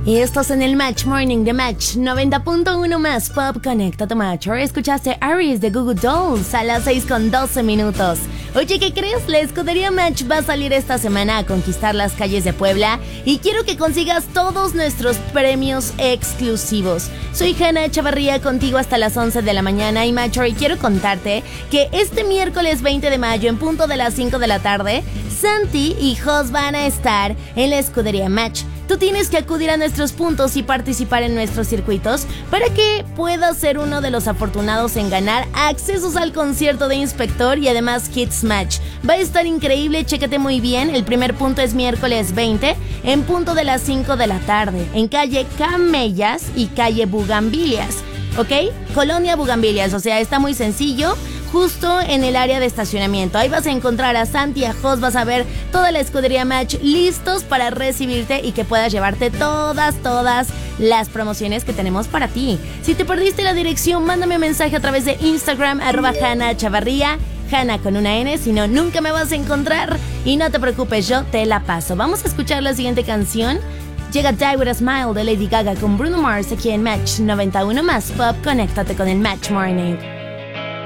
Y estás en el Match Morning de Match 90.1 más Pop. Conecta tu Match. Ahora escuchaste Aries de Google Dolls a las 6:12. Oye, ¿qué crees? La escudería Match va a salir esta semana a conquistar las calles de Puebla y quiero que consigas todos nuestros premios exclusivos. Soy Hanna Chavarría, contigo hasta las 11 de la mañana y Match, hoy quiero contarte que este miércoles 20 de mayo en punto de las 5 de la tarde, Santi y Jos van a estar en la escudería Match. Tú tienes que acudir a nuestros puntos y participar en nuestros circuitos para que puedas ser uno de los afortunados en ganar accesos al concierto de Inspector y además Kids Match. Va a estar increíble, chécate muy bien. El primer punto es miércoles 20 en punto de las 5 de la tarde en calle Camellas y calle Bugambilias, ¿ok? Colonia Bugambilias, o sea, está muy sencillo. Justo en el área de estacionamiento. Ahí vas a encontrar a Santi y a Jos, vas a ver toda la escudería Match listos para recibirte y que puedas llevarte todas las promociones que tenemos para ti. Si te perdiste la dirección, mándame un mensaje a través de Instagram, @HannaChavarría, Hanna con una N, si no, nunca me vas a encontrar. Y no te preocupes, yo te la paso. Vamos a escuchar la siguiente canción. Llega Die With A Smile de Lady Gaga con Bruno Mars aquí en Match 91 más Pop. Conéctate con el Match Morning.